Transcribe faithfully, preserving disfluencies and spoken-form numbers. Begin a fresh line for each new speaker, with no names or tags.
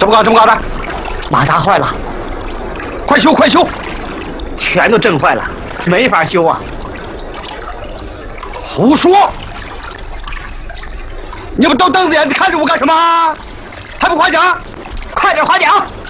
怎么搞？怎么搞的？
马达坏了，
快修，快修！
全都震坏了，没法修啊！
胡说！你们都瞪着眼睛看着我干什么？还不夸奖？
快点划桨！